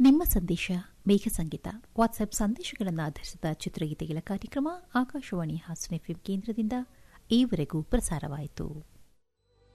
ನಿಮ್ಮ ಸಂದೇಶ ಮೇಘ ಸಂಗೀತ ವಾಟ್ಸ್ಆಪ್ ಸಂದೇಶಗಳನ್ನು ಆಧರಿಸಿದ ಚಿತ್ರಗೀತೆಗಳ ಕಾರ್ಯಕ್ರಮ ಆಕಾಶವಾಣಿ ಹಾಸನ ಎಫ್ಎಂ ಕೇಂದ್ರದಿಂದ ಈವರೆಗೂ ಪ್ರಸಾರವಾಯಿತು.